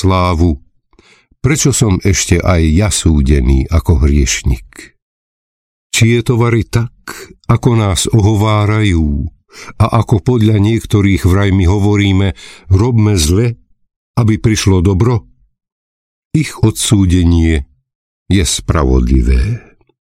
slávu, prečo som ešte aj ja súdený ako hriešnik? Či je to vari tak, ako nás ohovárajú a ako podľa niektorých vraj my hovoríme, robme zle, aby prišlo dobro? Ich odsúdenie je spravodlivé.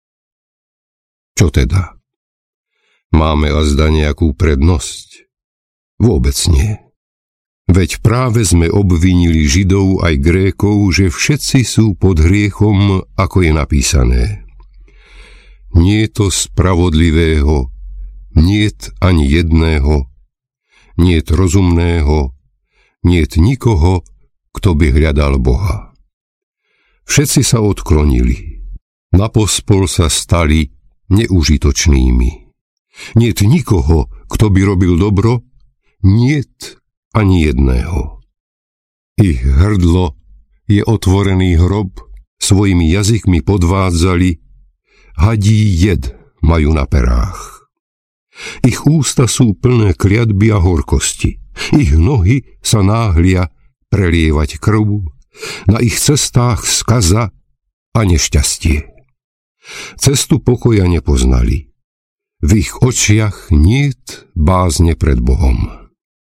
Čo teda? Máme azda nejakú prednosť? Vôbec nie. Veď práve sme obvinili Židov aj Grékov, že všetci sú pod hriechom, ako je napísané. Nie je to spravodlivého, niet ani jedného, niet rozumného, niet nikoho, kto by hľadal Boha. Všetci sa odklonili, napospol sa stali neužitočnými. Niet nikoho, kto by robil dobro, niet ani jedného. Ich hrdlo je otvorený hrob, svojimi jazykmi podvádzali, hadí jed majú na perách. Ich ústa sú plné kliatby a horkosti. Ich nohy sa náhlia prelievať krv, na ich cestách skaza a nešťastie. Cestu pokoja nepoznali. V ich očiach niet bázne pred Bohom.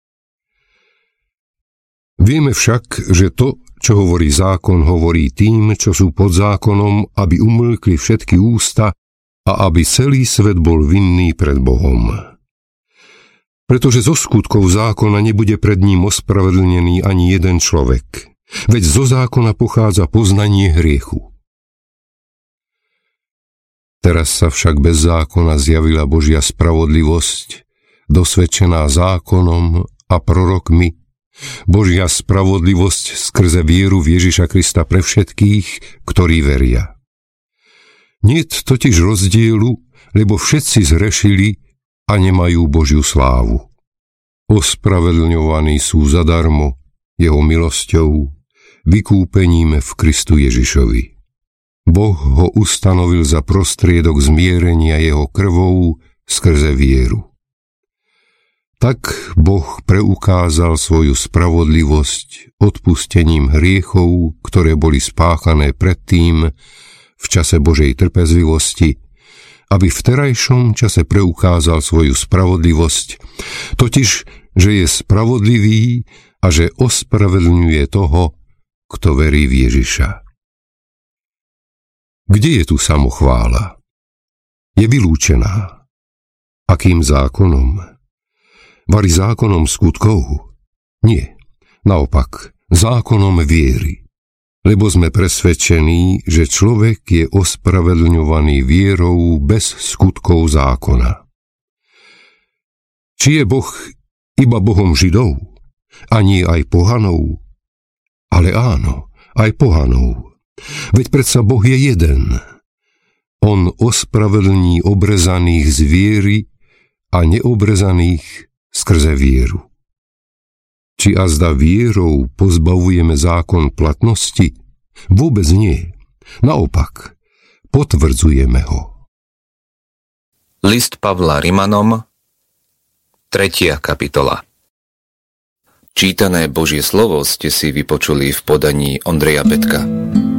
Vieme však, že to, čo hovorí zákon, hovorí tým, čo sú pod zákonom, aby umlkli všetky ústa a aby celý svet bol vinný pred Bohom. Pretože zo skutkov zákona nebude pred ním ospravedlnený ani jeden človek, veď zo zákona pochádza poznanie hriechu. Teraz sa však bez zákona zjavila Božia spravodlivosť, dosvedčená zákonom a prorokmi, Božia spravodlivosť skrze vieru v Ježiša Krista pre všetkých, ktorí veria. Niet totiž rozdielu, lebo všetci zhrešili a nemajú Božiu slávu. Ospravedlňovaní sú zadarmo jeho milosťou, vykúpením v Kristu Ježišovi. Boh ho ustanovil za prostriedok zmierenia jeho krvou skrze vieru. Tak Boh preukázal svoju spravodlivosť odpustením hriechov, ktoré boli spáchané predtým v čase Božej trpezlivosti, aby v terajšom čase preukázal svoju spravodlivosť, totiž, že je spravodlivý a že ospravedlňuje toho, kto verí v Ježiša. Kde je tu samochvála? Je vylúčená. Akým zákonom? Vari zákonom skutkov? Nie, naopak, zákonom viery. Lebo sme presvedčení, že človek je ospravedlňovaný vierou bez skutkov zákona. Či je Boh iba Bohom Židov, a nie aj pohanov? Ale áno, aj pohanov. Veď predsa Boh je jeden. On ospravedlní obrezaných z viery a neobrezaných skrze vieru. Či azda vierou pozbavujeme zákon platnosti? Vôbec nie. Naopak, potvrdzujeme ho. List Pavla Rimanom, 3. kapitola. Čítané Božie slovo ste si vypočuli v podaní Ondreja Betka.